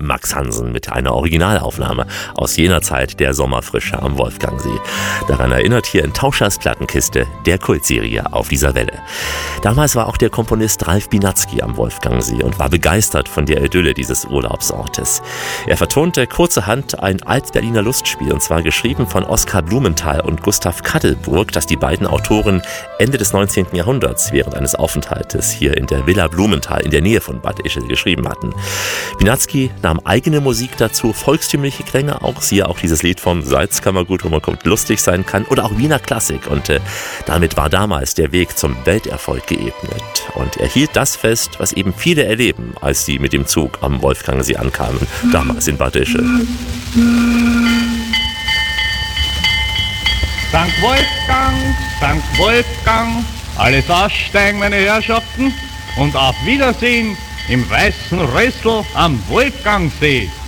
Max Hansen mit einer Originalaufnahme aus jener Zeit der Sommerfrische am Wolfgangsee. Daran erinnert hier in Tauschers Plattenkiste der Kultserie Auf dieser Welle. Damals war auch der Komponist Ralf Biernacki am Wolfgangsee und war begeistert von der Idylle dieses Urlaubsortes. Er vertonte kurzerhand ein Alt-Berliner Lustspiel, und zwar geschrieben von Oskar Blumenthal und Gustav Kadelburg, das die beiden Autoren Ende des 19. Jahrhunderts während eines Aufenthaltes hier in der Villa Blumenthal in der Nähe von Bad Ischl geschrieben hatten. Biernacki nahm eigene Musik dazu, volkstümliche Klänge auch, siehe auch dieses Lied vom Salzkammergut, wo man kommt, lustig sein kann, oder auch Wiener Klassik, und damit war damals der Weg zum Welterfolg geebnet. Und er hielt das fest, was eben viele erleben, als sie mit dem Zug am Wolfgangsee ankamen, damals in Bad Ischl. St. Wolfgang, alles aussteigen, meine Herrschaften, und auf Wiedersehen im weißen Rössl am Wolfgangsee.